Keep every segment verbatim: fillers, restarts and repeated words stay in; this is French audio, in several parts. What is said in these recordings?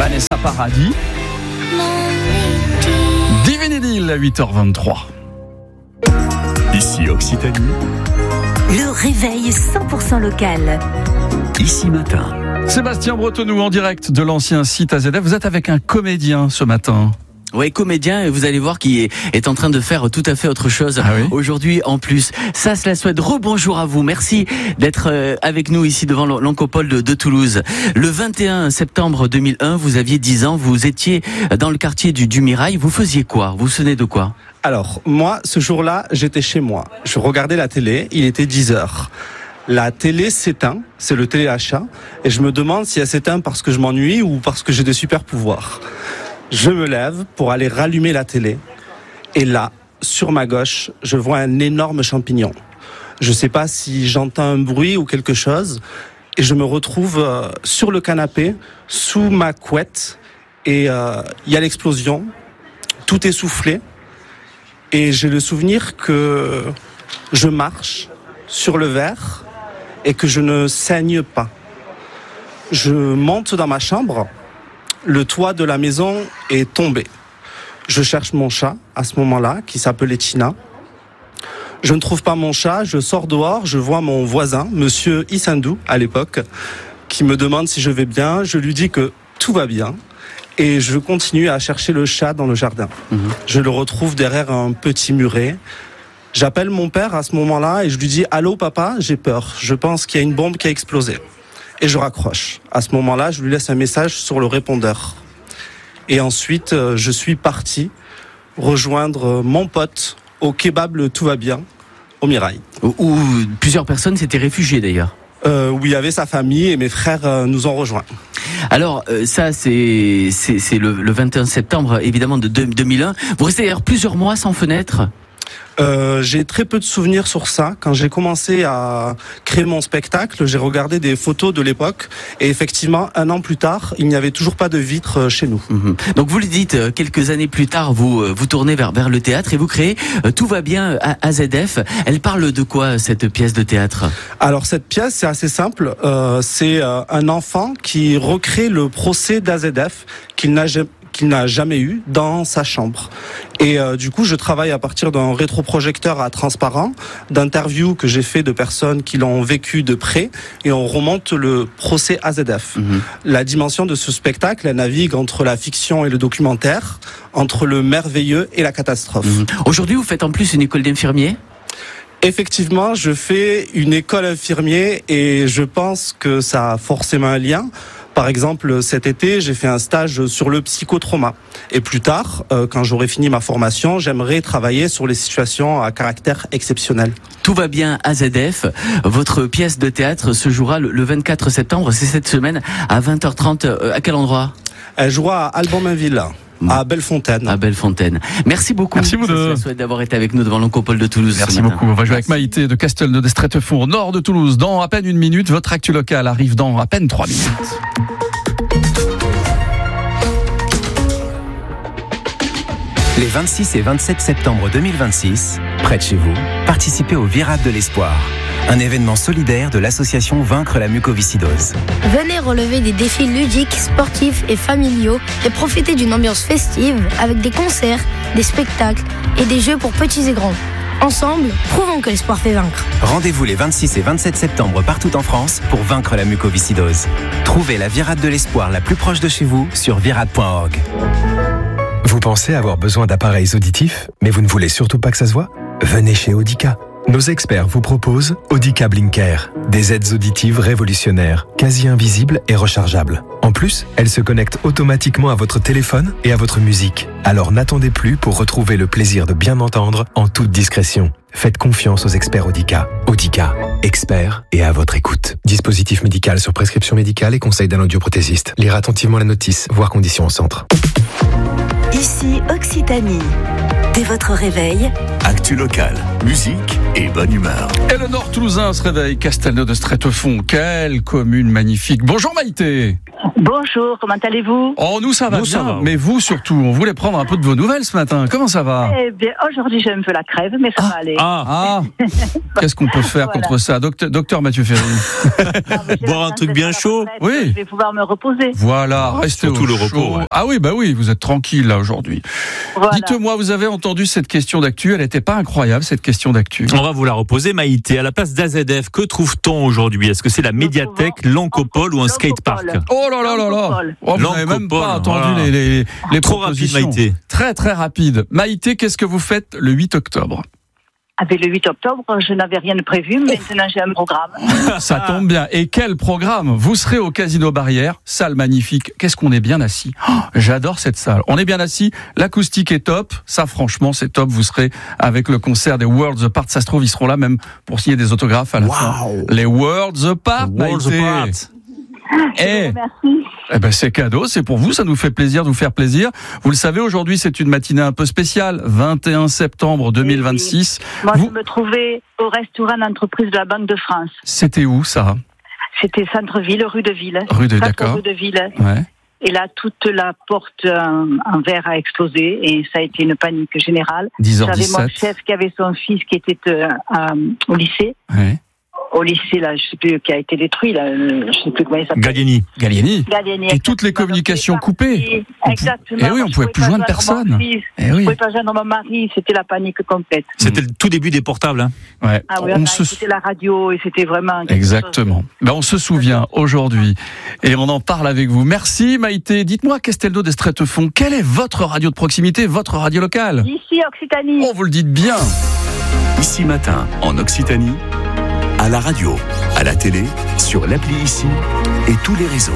Vanessa Paradis. Divinity à huit heures vingt-trois. Ici Occitanie. Le réveil cent pour cent local. Ici Matin. Sébastien Bretonneau en direct de l'ancien site A Z F. Vous êtes avec un comédien ce matin. Oui, comédien, et vous allez voir qu'il est, est en train de faire tout à fait autre chose ah oui aujourd'hui en plus. Ça, cela souhaite. Rebonjour à vous. Merci d'être avec nous ici devant l'Oncopole de, de Toulouse. Le vingt et un septembre deux mille un, vous aviez dix ans, vous étiez dans le quartier du, du Mirail. Vous faisiez quoi? Vous vous souvenez de quoi? Alors, moi, ce jour-là, j'étais chez moi. Je regardais la télé, il était dix heures. La télé s'éteint, c'est le téléachat, et je me demande si elle s'éteint parce que je m'ennuie ou parce que j'ai des super pouvoirs. Je me lève pour aller rallumer la télé. Et là, sur ma gauche, je vois un énorme champignon. Je ne sais pas si j'entends un bruit ou quelque chose. Et je me retrouve sur le canapé, sous ma couette. Et il euh, y a l'explosion. Tout est soufflé. Et j'ai le souvenir que je marche sur le verre et que je ne saigne pas. Je monte dans ma chambre. Le toit de la maison est tombé. Je cherche mon chat à ce moment-là, qui s'appelait Tina. Je ne trouve pas mon chat, je sors dehors, je vois mon voisin, monsieur Issandou, à l'époque, qui me demande si je vais bien. Je lui dis que tout va bien. Et je continue à chercher le chat dans le jardin. Mmh. Je le retrouve derrière un petit muret. J'appelle mon père à ce moment-là et je lui dis « Allô papa, j'ai peur. Je pense qu'il y a une bombe qui a explosé. » Et je raccroche. À ce moment-là, je lui laisse un message sur le répondeur. Et ensuite, je suis parti rejoindre mon pote au kebab Le Tout va bien, au Mirail. Où, où plusieurs personnes s'étaient réfugiées d'ailleurs. Euh, où il y avait sa famille et mes frères euh, nous ont rejoints. Alors euh, ça c'est c'est, c'est le, le vingt et un septembre évidemment de deux mille un. Vous restez d'ailleurs plusieurs mois sans fenêtre. Euh, j'ai très peu de souvenirs sur ça. Quand j'ai commencé à créer mon spectacle, j'ai regardé des photos de l'époque et effectivement, un an plus tard, il n'y avait toujours pas de vitres chez nous. Mmh. Donc vous le dites, quelques années plus tard, vous vous tournez vers vers le théâtre et vous créez Tout va bien à A Z F. Elle parle de quoi cette pièce de théâtre? Alors cette pièce, c'est assez simple. Euh, c'est euh, un enfant qui recrée le procès d'A Z F qu'il n'a jamais qu'il n'a jamais eu dans sa chambre. Et euh, du coup, je travaille à partir d'un rétroprojecteur à transparent, d'interviews que j'ai fait de personnes qui l'ont vécu de près, et on remonte le procès A Z F. Mmh. La dimension de ce spectacle, elle navigue entre la fiction et le documentaire, entre le merveilleux et la catastrophe. Mmh. Aujourd'hui, vous faites en plus une école d'infirmiers ? Effectivement, je fais une école infirmier et je pense que ça a forcément un lien. Par exemple, cet été, j'ai fait un stage sur le psychotrauma. Et plus tard, euh, quand j'aurai fini ma formation, j'aimerais travailler sur les situations à caractère exceptionnel. Tout va bien A Z F. Votre pièce de théâtre se jouera le vingt-quatre septembre, c'est cette semaine, à vingt heures trente. À quel endroit ? Elle jouera à Alban-Mainville. À Bellefontaine. À Bellefontaine. Merci beaucoup. Merci vous deux. Je souhaite d'avoir été avec nous devant l'Oncopole de Toulouse. Merci beaucoup. On va jouer avec Maïté de Castelnau-d'Estrétefond, au nord de Toulouse. Dans à peine une minute, votre actu locale arrive dans à peine trois minutes. Les vingt-six et vingt-sept septembre deux mille vingt-six, près de chez vous, participez au Virade de l'Espoir, un événement solidaire de l'association Vaincre la mucoviscidose. Venez relever des défis ludiques, sportifs et familiaux et profiter d'une ambiance festive avec des concerts, des spectacles et des jeux pour petits et grands. Ensemble, prouvons que l'espoir fait vaincre. Rendez-vous les vingt-six et vingt-sept septembre partout en France pour vaincre la mucoviscidose. Trouvez la Virade de l'Espoir la plus proche de chez vous sur virade point org. Vous pensez avoir besoin d'appareils auditifs, mais vous ne voulez surtout pas que ça se voit ? Venez chez Audica. Nos experts vous proposent Audica Blinker, des aides auditives révolutionnaires, quasi invisibles et rechargeables. En plus, elles se connectent automatiquement à votre téléphone et à votre musique. Alors n'attendez plus pour retrouver le plaisir de bien entendre en toute discrétion. Faites confiance aux experts Audica. Audica, experts et à votre écoute. Dispositif médical sur prescription médicale et conseil d'un audioprothésiste. Lire attentivement la notice, voir conditions au centre. Ici Occitanie. Dès votre réveil, actu locale, musique et bonne humeur. Et le Nord toulousain se réveille, Castelnau-d'Estrétefond. Quelle commune magnifique. Bonjour Maïté. Bonjour, comment allez-vous? Oh, nous ça va Nous, bien, ça va, oui. mais vous surtout, on voulait prendre un peu de vos nouvelles ce matin. Comment ça va? Eh bien, aujourd'hui j'ai un peu la crève, mais ça va aller. Ah, Ah, qu'est-ce qu'on peut faire Voilà. contre ça, docteur, docteur Mathieu Ferry? Ah, mais j'ai boire la un chance truc d'être bien à la chaud. retraite, Oui. Je vais pouvoir me reposer. Voilà, restez Surtout au le chaud. repos, ouais. Ah oui, bah oui, vous êtes tranquille là aujourd'hui. Voilà. Dites-moi, vous avez entendu cette question d'actu, elle n'était pas incroyable cette question d'actu. on va vous la reposer, Maïté. À la place d'A Z F, que trouve-t-on aujourd'hui? Est-ce que c'est la médiathèque, l'Oncopole ou un skatepark? Oh là là là là. L'Oncopole. Oh, vous n'avez même pas L'Oncopole, entendu voilà. les, les, les Trop rapide, propositions. Maïté. Très très rapide. Maïté, qu'est-ce que vous faites le huit octobre? Avec le huit octobre, je n'avais rien de prévu, mais maintenant j'ai un programme. Ça tombe bien. Et quel programme? Vous serez au Casino Barrière, salle magnifique. Qu'est-ce qu'on est bien assis. Oh, j'adore cette salle. On est bien assis, l'acoustique est top. Ça, franchement, c'est top. Vous serez avec le concert des Worlds Apart. Ça se trouve, ils seront là même pour signer des autographes à la fin. Les Worlds Apart, Worlds Maïté. Apart. Eh, Merci. eh ben c'est cadeau, c'est pour vous, ça nous fait plaisir de vous faire plaisir. Vous le savez, aujourd'hui, c'est une matinée un peu spéciale, vingt et un septembre deux mille vingt-six. Moi, Vous- je me trouvais au restaurant d'entreprise de la Banque de France. C'était où, ça? C'était centre-ville, rue de Ville. Rue de, Face à d'accord. Rue de Ville. Ouais. Et là, toute la porte en, en verre a explosé et ça a été une panique générale. dix heures J'avais mon dix-sept. chef qui avait son fils qui était euh, à- au lycée. Ouais. Au lycée, là, je sais plus, qui a été détruit, là, euh, je sais plus comment il s'appelle. Gallieni. Gallieni. Gallieni, Et toutes les exactement. communications Donc, coupées. j'étais partie. On pou- Exactement. Eh oui, on Je pouvait plus pas joindre joindre mon personne. fils, Eh Je oui. pouvais pas joindre mon mari, c'était la panique complète. C'était le tout début des portables. Hein. Ouais. Ah oui, On on a se- écouté la radio et c'était vraiment... quelque Exactement. Ben, on se souvient aujourd'hui et on en parle avec vous. Merci Maïté. Dites-moi, Castelnau d'Estrettefond, quelle est votre radio de proximité, votre radio locale? chose. Ici, Occitanie. On vous le dit bien. Ici Matin, en Occitanie, à la radio, à la télé, sur l'appli Ici et tous les réseaux.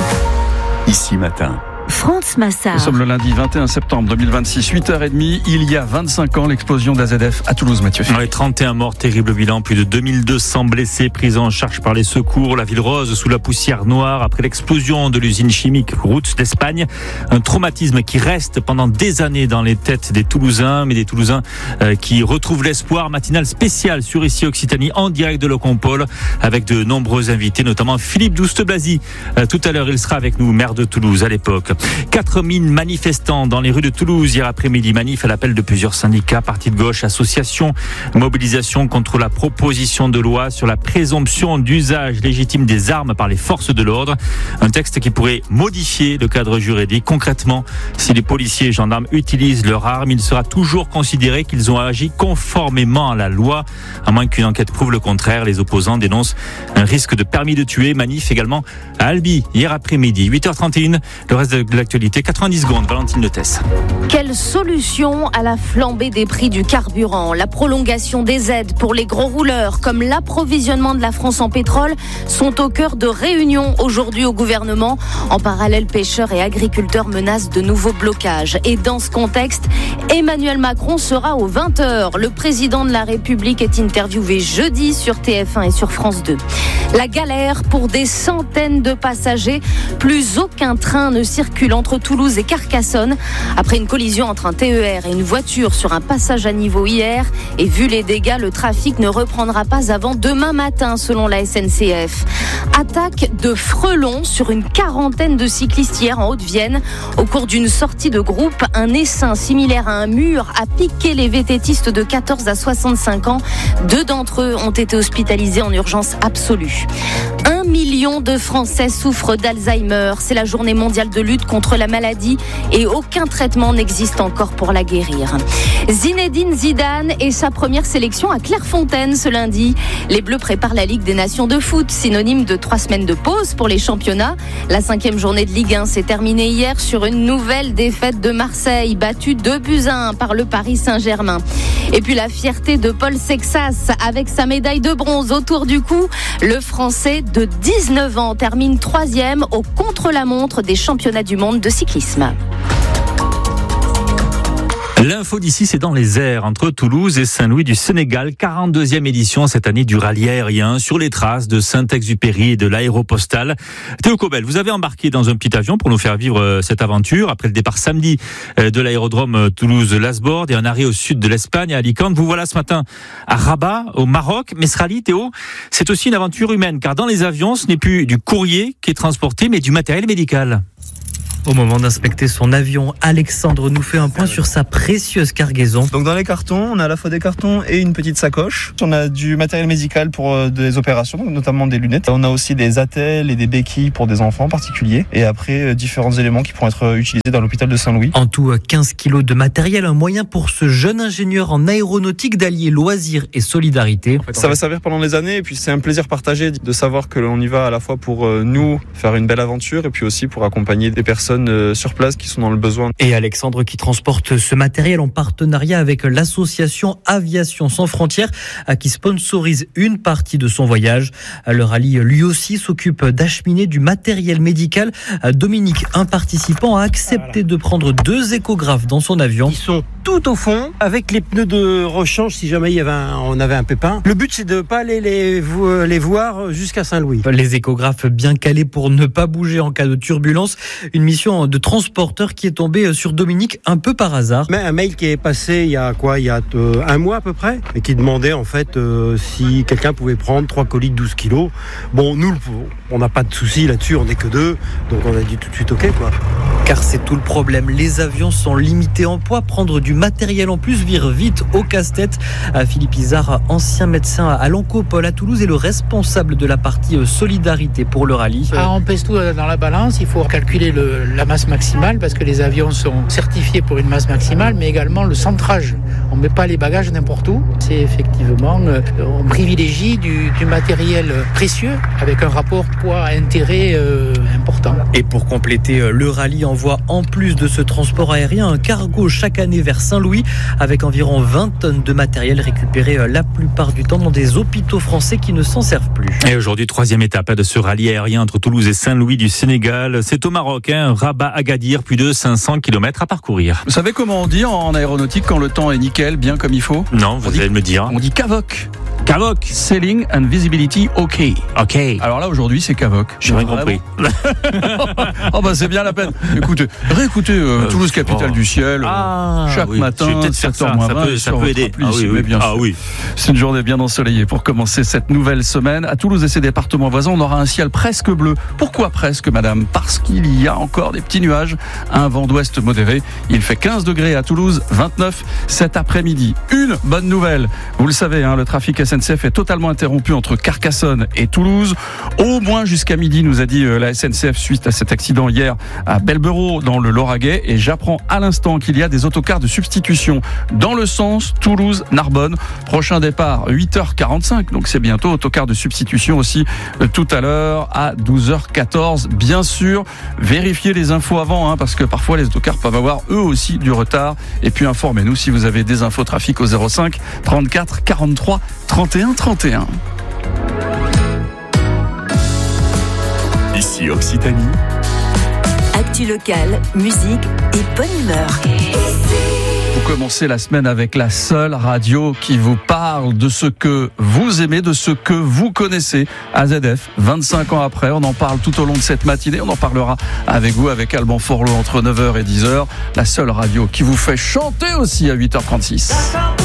Ici Matin. France Massard. Nous sommes le lundi vingt et un septembre deux mille vingt-six, huit heures trente. Il y a vingt-cinq ans, l'explosion d'A Z F à Toulouse, Mathieu. Ouais, trente et un morts, terrible bilan, plus de deux mille deux cents blessés pris en charge par les secours. La ville rose sous la poussière noire après l'explosion de l'usine chimique Routes d'Espagne. Un traumatisme qui reste pendant des années dans les têtes des Toulousains, mais des Toulousains euh, qui retrouvent l'espoir. Matinale spéciale sur Ici Occitanie en direct de l'Oncopole avec de nombreux invités, notamment Philippe Douste-Blazy. Euh, tout à l'heure, il sera avec nous, maire de Toulouse à l'époque. quatre mille manifestants dans les rues de Toulouse hier après-midi. Manif à l'appel de plusieurs syndicats, partis de gauche, associations. Mobilisation contre la proposition de loi sur la présomption d'usage légitime des armes par les forces de l'ordre. Un texte qui pourrait modifier le cadre juridique. Concrètement, si les policiers et gendarmes utilisent leurs armes, il sera toujours considéré qu'ils ont agi conformément à la loi. À moins qu'une enquête prouve le contraire, les opposants dénoncent un risque de permis de tuer. Manif également à Albi hier après-midi. huit heures trente et une, le reste de l'actualité, quatre-vingt-dix secondes, Valentine Lettès. Quelle solution à la flambée des prix du carburant? La prolongation des aides pour les gros rouleurs, comme l'approvisionnement de la France en pétrole, sont au cœur de réunions aujourd'hui au gouvernement. En parallèle, pêcheurs et agriculteurs menacent de nouveaux blocages. Et dans ce contexte, Emmanuel Macron sera aux vingt heures. Le président de la République est interviewé jeudi sur T F un et sur France deux. La galère pour des centaines de passagers. Plus aucun train ne circule entre Toulouse et Carcassonne après une collision entre un T E R et une voiture sur un passage à niveau hier. Et vu les dégâts, le trafic ne reprendra pas avant demain matin selon la S N C F. Attaque de frelons sur une quarantaine de cyclistes hier en Haute-Vienne. Au cours d'une sortie de groupe, un essaim similaire à un mur a piqué les vététistes de quatorze à soixante-cinq ans. Deux d'entre eux ont été hospitalisés en urgence absolue. Un million de Français souffrent d'Alzheimer. C'est la journée mondiale de lutte contre la maladie et aucun traitement n'existe encore pour la guérir. Zinedine Zidane et sa première sélection à Clairefontaine ce lundi. Les Bleus préparent la Ligue des Nations de foot, synonyme de trois semaines de pause pour les championnats. La cinquième journée de Ligue un s'est terminée hier sur une nouvelle défaite de Marseille, battue deux buts à un par le Paris Saint-Germain. Et puis la fierté de Paul Sexas avec sa médaille de bronze autour du cou. Le Français de dix-neuf ans termine troisième au contre-la-montre des championnats du monde de cyclisme. L'info d'ici, c'est dans les airs, entre Toulouse et Saint-Louis du Sénégal. quarante-deuxième édition cette année du rallye aérien sur les traces de Saint-Exupéry et de l'Aéropostale. Théo Cobel, vous avez embarqué dans un petit avion pour nous faire vivre cette aventure. Après le départ samedi de l'aérodrome Toulouse-Lasbord et un arrêt au sud de l'Espagne, à Alicante, vous voilà ce matin à Rabat, au Maroc. Mais ce rallye, Théo, c'est aussi une aventure humaine, car dans les avions, ce n'est plus du courrier qui est transporté, mais du matériel médical. Au moment d'inspecter son avion, Alexandre nous fait un point sur sa précieuse cargaison. Donc dans les cartons, on a à la fois des cartons et une petite sacoche. On a du matériel médical pour euh, des opérations, notamment des lunettes. On a aussi des attelles et des béquilles pour des enfants particuliers. Et après, euh, différents éléments qui pourront être utilisés dans l'hôpital de Saint-Louis. En tout, quinze kilos de matériel, un moyen pour ce jeune ingénieur en aéronautique d'allier loisirs et solidarité. Ça va servir pendant les années et puis c'est un plaisir partagé de savoir que l'on y va à la fois pour euh, nous faire une belle aventure et puis aussi pour accompagner des personnes sur place qui sont dans le besoin. Et Alexandre qui transporte ce matériel en partenariat avec l'association Aviation Sans Frontières qui sponsorise une partie de son voyage. Le rallye lui aussi s'occupe d'acheminer du matériel médical. Dominique, un participant, a accepté de prendre deux échographes dans son avion. Ils sont tout au fond avec les pneus de rechange si jamais il y avait un, on avait un pépin. Le but c'est de ne pas aller les, les voir jusqu'à Saint-Louis. Les échographes bien calés pour ne pas bouger en cas de turbulence. Une mission de transporteur qui est tombé sur Dominique un peu par hasard. Mais un mail qui est passé il y a quoi, il y a euh, un mois à peu près, et qui demandait en fait euh, si quelqu'un pouvait prendre trois colis de douze kilos. Bon, nous, on n'a pas de souci là-dessus, on n'est que deux, donc on a dit tout de suite ok quoi. Car c'est tout le problème, les avions sont limités en poids, prendre du matériel en plus vire vite au casse-tête. Philippe Izard, ancien médecin à l'Oncopole à Toulouse, est le responsable de la partie solidarité pour le rallye. Ah, on pèse tout dans la balance, il faut calculer le, la masse maximale parce que les avions sont certifiés pour une masse maximale, mais également le centrage. On ne met pas les bagages n'importe où. C'est effectivement, euh, on privilégie du, du matériel précieux avec un rapport poids-intérêt euh, important. Et pour compléter, euh, le rallye envoie en plus de ce transport aérien un cargo chaque année vers Saint-Louis avec environ vingt tonnes de matériel récupéré euh, la plupart du temps dans des hôpitaux français qui ne s'en servent plus. Et aujourd'hui, troisième étape de ce rallye aérien entre Toulouse et Saint-Louis du Sénégal. C'est au Maroc, hein, Rabat-Agadir, plus de cinq cents kilomètres à parcourir. Vous savez comment on dit en aéronautique quand le temps est nickel, bien comme il faut? Non, vous on allez dit, me dire. On dit C A V O C. C A V O C. Sailing and Visibility OK. OK. Alors là, aujourd'hui, c'est C A V O C. J'ai rien compris. Oh bah c'est bien la peine. Écoutez, réécoutez euh, euh, Toulouse, capitale oh. du ciel. Ah, chaque oui. matin, Je vais peut-être faire ça. Ça peut, ça peut aider. Ah, oui, oui. Bien ah oui. C'est une journée bien ensoleillée pour commencer cette nouvelle semaine. À Toulouse et ses départements voisins, on aura un ciel presque bleu. Pourquoi presque, madame? Parce qu'il y a encore des petits nuages. Un vent d'ouest modéré. Il fait quinze degrés à Toulouse, vingt-neuf cet après-midi. Une bonne nouvelle. Vous le savez, hein, le trafic S N C F est totalement interrompu entre Carcassonne et Toulouse. Au moins jusqu'à midi, nous a dit euh, la S N C F suite à cet accident hier à Belberot dans le Lauragais. Et j'apprends à l'instant qu'il y a des autocars de substitution dans le sens Toulouse-Narbonne. Prochain départ, huit heures quarante-cinq. Donc c'est bientôt. Autocar de substitution aussi euh, tout à l'heure à douze heures quatorze. Bien sûr, vérifiez les infos avant, hein, parce que parfois les autocars peuvent avoir eux aussi du retard. Et puis informez-nous si vous avez des infos trafic au zéro cinq trente-quatre quarante-trois trente et un trente et un. Ici Occitanie. Actu locale, musique et bonne humeur. Vous commencez la semaine avec la seule radio qui vous parle de ce que vous aimez, de ce que vous connaissez. A Z F, vingt-cinq ans après, on en parle tout au long de cette matinée. On en parlera avec vous, avec Alban Forlot, entre neuf heures et dix heures. La seule radio qui vous fait chanter aussi à huit heures trente-six.